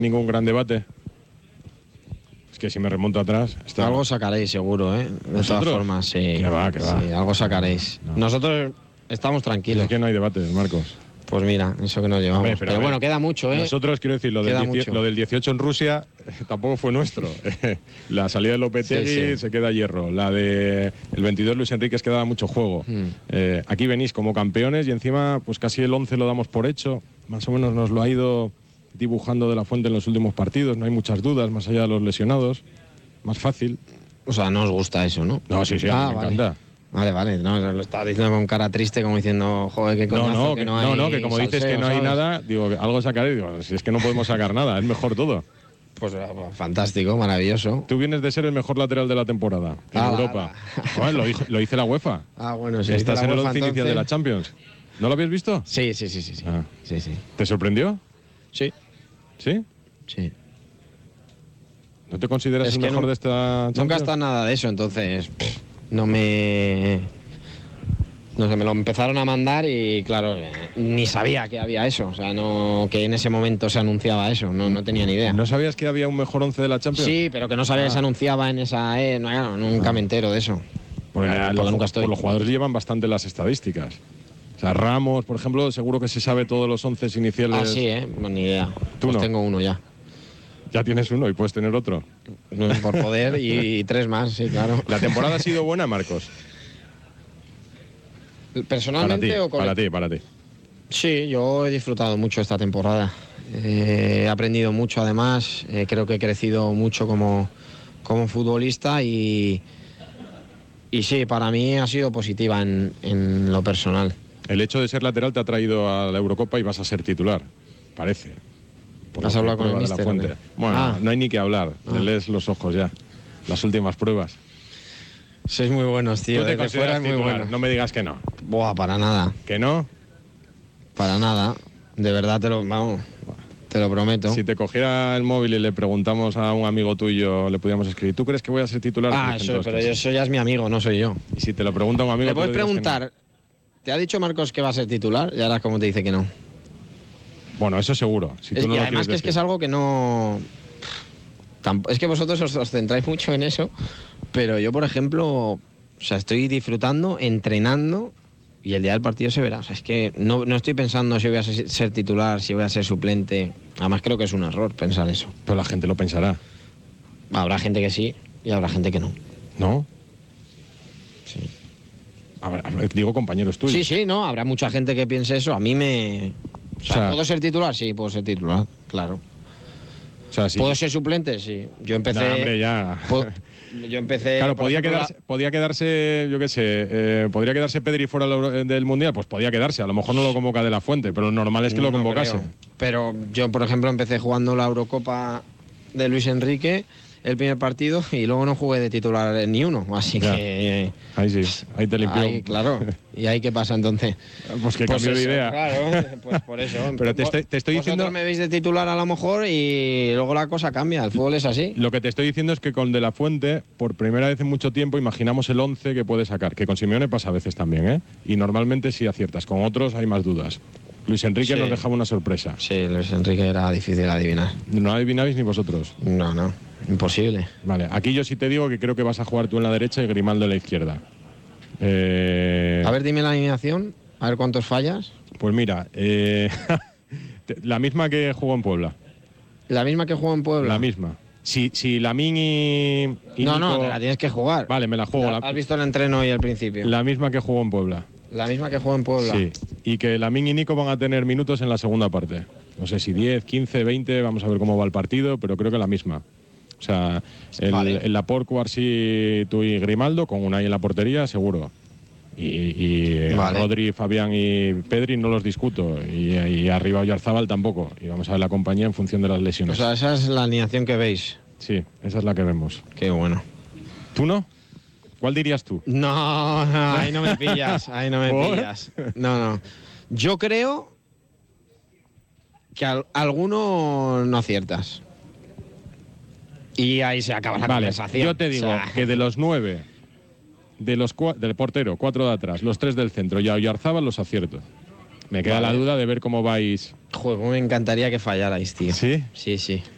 ningún gran debate. Es que si me remonto atrás... Algo sacaréis seguro, ¿eh? De todas formas, sí. Que va. Sí, algo sacaréis. No. Nosotros estamos tranquilos. Es que no hay debate, Marcos. Pues mira, eso que nos llevamos. Hombre, pero bueno, queda mucho, ¿eh? Nosotros, quiero decir, lo del 18 en Rusia tampoco fue nuestro. La salida de Lopetegui se queda hierro. La de el 22 Luis Enríquez quedaba mucho juego. Aquí venís como campeones y encima pues casi el 11 lo damos por hecho. Más o menos nos lo ha ido dibujando De la Fuente en los últimos partidos. No hay muchas dudas, más allá de los lesionados. Más fácil. O sea, no os gusta eso, ¿no? No, sí, me encanta. Vale, no, lo estaba diciendo con cara triste, como diciendo, joder, qué coñazo, que no hay que como salseo, dices que no hay ¿sabes? nada, digo, algo sacaré, digo, si es que no podemos sacar nada, es mejor todo. Pues fantástico, maravilloso. Tú vienes de ser el mejor lateral de la temporada en Europa. Bueno, lo dice la UEFA. Bueno, sí. Estás en el 11 inicial de la Champions. ¿No lo habías visto? Sí. Sí. ¿Te sorprendió? Sí. ¿Sí? Sí. ¿No te consideras el mejor de esta Champions? Nunca está nada de eso, entonces no sé, me lo empezaron a mandar y claro, ni sabía que había eso, o sea, no que en ese momento se anunciaba eso, no tenía ni idea. ¿No sabías que había un mejor 11 de la Champions? Sí, pero que no sabía que se anunciaba en esa, nunca me entero de eso. Porque nunca estoy. Los jugadores llevan bastante las estadísticas. O sea, Ramos, por ejemplo, seguro que se sabe todos los 11 iniciales. Sí, pues ni idea. Tú pues no. Tengo uno ya. Ya tienes uno y puedes tener otro. Por poder y 3 más, sí, claro. ¿La temporada ha sido buena, Marcos? ¿Personalmente o para ti? Sí, yo he disfrutado mucho esta temporada. He aprendido mucho, además. Creo que he crecido mucho como futbolista y sí, para mí ha sido positiva en lo personal. El hecho de ser lateral te ha traído a la Eurocopa y vas a ser titular, parece. ¿Has hablado con el míster? Bueno, no hay ni que hablar, le lees los ojos ya. Las últimas pruebas. Sois muy buenos, tío. Desde fuera es muy bueno. No me digas que no. Buah, para nada. ¿Que no? Para nada. De verdad te lo prometo. Si te cogiera el móvil y le preguntamos a un amigo tuyo, le pudiéramos escribir, ¿tú crees que voy a ser titular? Pero eso ya es mi amigo, no soy yo. Y si te lo pregunta un amigo... Le puedes preguntar, ¿te ha dicho Marcos que va a ser titular? Y ahora como te dice que no. Bueno, eso seguro. Si tú no y lo además que es algo que no... Es que vosotros os centráis mucho en eso, pero yo, por ejemplo, o sea, estoy disfrutando, entrenando y el día del partido se verá. O sea, es que no estoy pensando si voy a ser titular, si voy a ser suplente. Además creo que es un error pensar eso. Pero la gente lo pensará. Habrá gente que sí y habrá gente que no. ¿No? Sí. Digo compañeros tuyos. Sí, no, habrá mucha gente que piense eso. A mí me... O sea, ¿puedo ser titular? Sí, puedo ser titular, claro. O sea, sí. ¿Puedo ser suplente? Sí. Yo empecé... No, hombre, ya. Yo empecé... Claro, podía quedarse, yo qué sé, podría quedarse Pedri fuera del Mundial, pues podía quedarse. A lo mejor no lo convoca De la Fuente, pero lo normal es que lo convocase. Creo. Pero yo, por ejemplo, empecé jugando la Eurocopa de Luis Enrique, el primer partido, y luego no jugué de titular ni uno. Así ya. Que... Ahí sí, ahí te limpió. Ahí, claro. ¿Y ahí qué pasa entonces? Pues que cambio de idea. Claro, pues por eso. Pero te estoy diciendo... Vosotros me veis de titular a lo mejor y luego la cosa cambia. El fútbol es así. Lo que te estoy diciendo es que con De la Fuente, por primera vez en mucho tiempo, imaginamos el 11 que puede sacar. Que con Simeone pasa a veces también, ¿eh? Y normalmente sí aciertas. Con otros hay más dudas. Luis Enrique nos dejaba una sorpresa. Sí, Luis Enrique era difícil de adivinar. ¿No adivinabais ni vosotros? No. Imposible. Vale, aquí yo sí te digo que creo que vas a jugar tú en la derecha y Grimaldo en la izquierda. A ver, dime la alineación, a ver cuántos fallas. Pues mira, la misma que jugó en Puebla. ¿La misma que jugó en Puebla? La misma. Si Lamín y no, Nico... te la tienes que jugar. Vale, me la juego. ¿Has visto el entreno y el principio? La misma que jugó en Puebla. La misma que jugó en Puebla. Sí, y que Lamín y Nico van a tener minutos en la segunda parte. No sé si 10, 15, 20, vamos a ver cómo va el partido, pero creo que la misma. O sea, el Laporte, Cubarsí, tú y Grimaldo, con Unai en la portería, seguro. Y Rodri, Fabián y Pedri no los discuto. Y arriba Oyarzábal tampoco. Y vamos a ver la compañía en función de las lesiones. O sea, esa es la alineación que veis. Sí, esa es la que vemos. Qué bueno. ¿Tú no? ¿Cuál dirías tú? No, ahí no me pillas. Ahí no me pillas. No. Yo creo que alguno no aciertas. Y ahí se acaba la conversación. Yo te digo que de los 9, del portero, 4 de atrás, los 3 del centro y a Oyarzábal los acierto. Me queda la duda de ver cómo vais. Juego, me encantaría que fallarais, tío. ¿Sí? Sí.